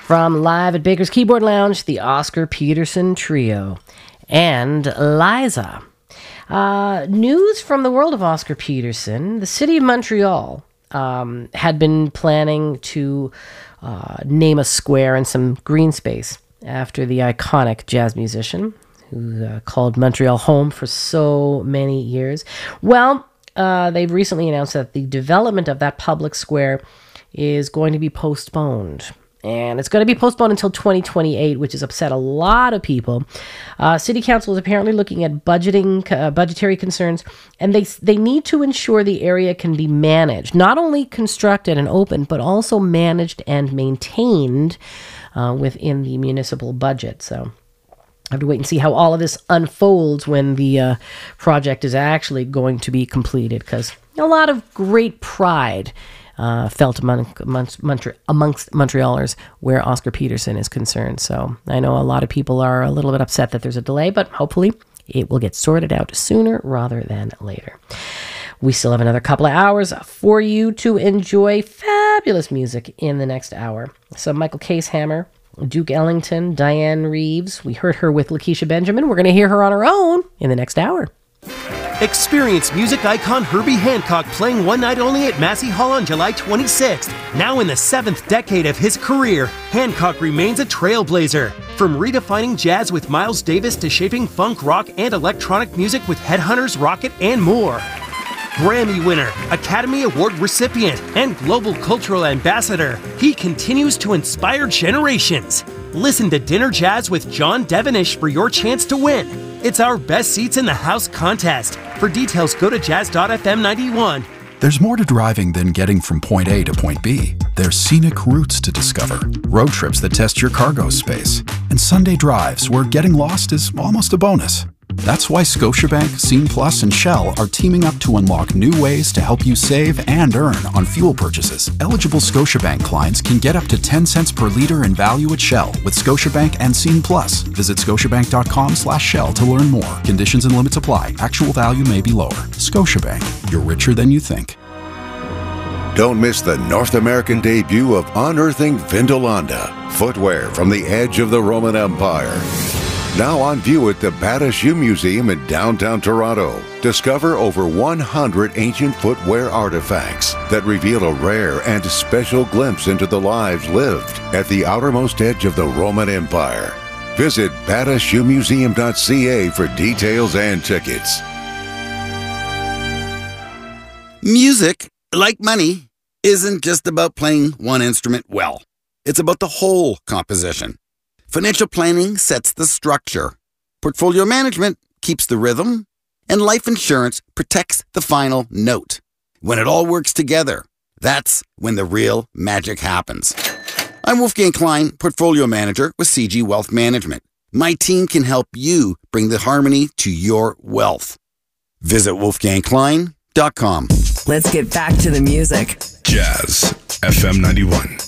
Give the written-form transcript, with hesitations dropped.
From live at Baker's Keyboard Lounge, the Oscar Peterson Trio and Liza. News from the world of Oscar Peterson. The city of Montreal had been planning to name a square and some green space after the iconic jazz musician who called Montreal home for so many years. Well, they've recently announced that the development of that public square is going to be postponed. And it's going to be postponed until 2028, which has upset a lot of people. City Council is apparently looking at budgetary concerns, and they need to ensure the area can be managed, not only constructed and opened, but also managed and maintained within the municipal budget. So I have to wait and see how all of this unfolds when the project is actually going to be completed, because a lot of great pride felt amongst Montrealers where Oscar Peterson is concerned. So I know a lot of people are a little bit upset that there's a delay, but hopefully it will get sorted out sooner rather than later. We still have another couple of hours for you to enjoy fabulous music in the next hour. So Michael Casehammer, Duke Ellington, Diane Reeves. We heard her with Lakeisha Benjamin. We're going to hear her on her own in the next hour. Experience music icon Herbie Hancock playing one night only at Massey Hall on July 26th. Now in the 7th decade of his career, Hancock remains a trailblazer. From redefining jazz with Miles Davis to shaping funk, rock, and electronic music with Headhunters, Rocket, and more. Grammy winner, Academy Award recipient, and global cultural ambassador, he continues to inspire generations. Listen to Dinner Jazz with John Devenish for your chance to win. It's our Best Seats in the House contest. For details, go to jazz.fm 91. There's more to driving than getting from point A to point B. There's scenic routes to discover, road trips that test your cargo space, and Sunday drives where getting lost is almost a bonus. That's why Scotiabank, Scene Plus, and Shell are teaming up to unlock new ways to help you save and earn on fuel purchases. Eligible Scotiabank clients can get up to 10 cents per liter in value at Shell with Scotiabank and Scene Plus. Visit scotiabank.com/Shell to learn more. Conditions and limits apply. Actual value may be lower. Scotiabank, you're richer than you think. Don't miss the North American debut of Unearthing Vindolanda, footwear from the edge of the Roman Empire. Now on view at the Bata Shoe Museum in downtown Toronto. Discover over 100 ancient footwear artifacts that reveal a rare and special glimpse into the lives lived at the outermost edge of the Roman Empire. Visit batashoemuseum.ca for details and tickets. Music, like money, isn't just about playing one instrument well. It's about the whole composition. Financial planning sets the structure. Portfolio management keeps the rhythm. And life insurance protects the final note. When it all works together, that's when the real magic happens. I'm Wolfgang Klein, Portfolio Manager with CG Wealth Management. My team can help you bring the harmony to your wealth. Visit wolfgangklein.com. Let's get back to the music. Jazz FM 91.